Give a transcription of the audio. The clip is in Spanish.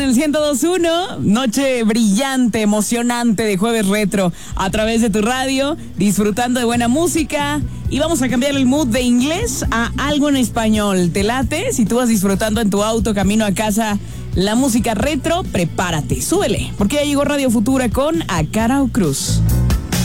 el 102.1, noche brillante, emocionante de Jueves Retro a través de tu radio, disfrutando de buena música. Y vamos a cambiar el mood de inglés a algo en español. ¿Te late? Si tú vas disfrutando en tu auto, camino a casa, la música retro, prepárate, súbele, porque ya llegó Radio Futura con Acarao Cruz.